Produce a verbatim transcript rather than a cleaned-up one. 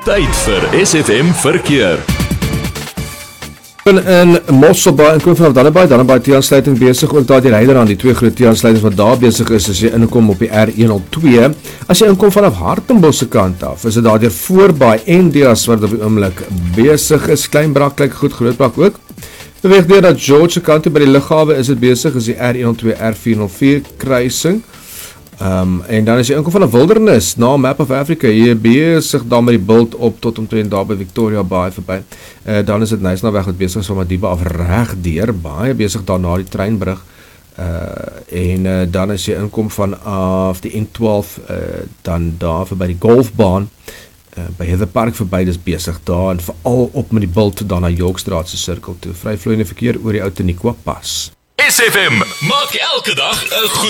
Tyd vir S F M Verkeer. In, in Mosselbaai en kom vanaf Dannebaai, Dannebaai T-aansluiting besig, ook daar die ryder aan die twee groot T-aansluitings wat daar besig is, as jy inkom op die R honderdtwee. As jy inkom vanaf Hartenbos se kant af, is dit daar deur Voorbaai en Dias wat op die oomblik besig is. Kleinbrak lyk goed, Grootbrak ook. Beweeg deur dat George se kant toe by die lughawe is dit besig, is die R honderdtwee R vierhonderdvier kruising. Um, en dan as jy inkom van 'n wildernis na Map of Africa, jy besig daar met die bult op tot omtrent daar by Victoria Baai verby. Uh, dan is dit Nysnaweg wat besig is van Madiba af reg deur, baie besig daar na die treinbrug. Uh, en uh, dan as jy inkom vanaf die N twaalf, uh, dan daar verby die golfbaan, uh, by Heather Park verby, dis besig daar, en veral op met die bult dan na Yorkstraat se sirkel toe. Vryvloeiende verkeer oor die ou Taniqua pas. S F M maak elke dag 'n